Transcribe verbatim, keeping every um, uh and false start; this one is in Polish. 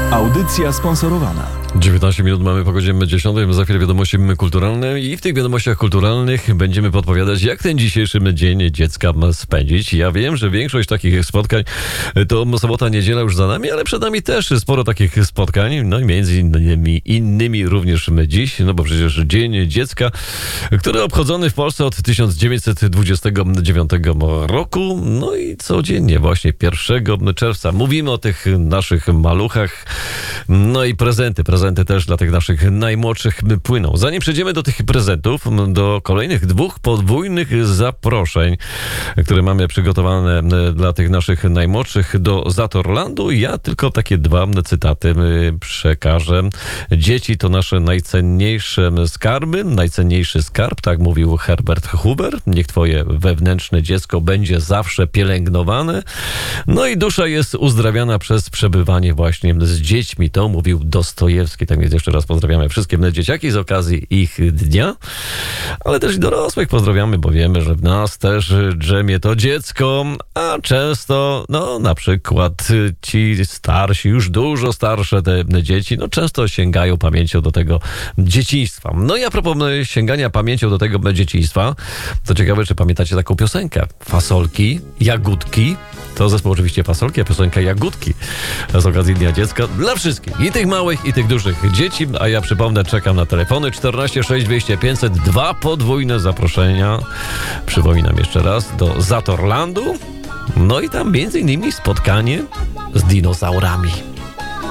Audycja sponsorowana. dziewiętnaście minut mamy po godzinie dziesiątej, za chwilę wiadomości kulturalne i w tych wiadomościach kulturalnych będziemy podpowiadać, jak ten dzisiejszy dzień dziecka ma spędzić. Ja wiem, że większość takich spotkań to sobota, niedziela już za nami, ale przed nami też sporo takich spotkań, no i między innymi, innymi również my dziś, no bo przecież Dzień Dziecka, który obchodzony w Polsce od tysiąc dziewięćset dwudziestego dziewiątego roku, no i codziennie właśnie pierwszego czerwca mówimy o tych naszych maluchach, no i prezenty, prezenty też dla tych naszych najmłodszych płyną. Zanim przejdziemy do tych prezentów, do kolejnych dwóch podwójnych zaproszeń, które mamy przygotowane dla tych naszych najmłodszych do Zatorlandu, ja tylko takie dwa cytaty przekażę. Dzieci to nasze najcenniejsze skarby, najcenniejszy skarb, tak mówił Herbert Huber. Niech twoje wewnętrzne dziecko będzie zawsze pielęgnowane. No i dusza jest uzdrawiana przez przebywanie właśnie z dziećmi. To mówił Dostojewski. Tak więc jeszcze raz pozdrawiamy wszystkie dzieciaki z okazji ich dnia, ale też i dorosłych pozdrawiamy, bo wiemy, że w nas też drzemie to dziecko, a często, no na przykład ci starsi, już dużo starsze te dzieci, no często sięgają pamięcią do tego dzieciństwa. No i a propos sięgania pamięcią do tego dzieciństwa, to ciekawe, czy pamiętacie taką piosenkę? Fasolki, jagódki. To zespół oczywiście Fasolki, a piosenka Jagódki z okazji Dnia Dziecka dla wszystkich, i tych małych, i tych dużych dzieci. A ja przypomnę, czekam na telefony czternaście sześć dwieście pięćset, dwa podwójne zaproszenia. Przypominam jeszcze raz, do Zatorlandu. No i tam między innymi spotkanie z dinozaurami.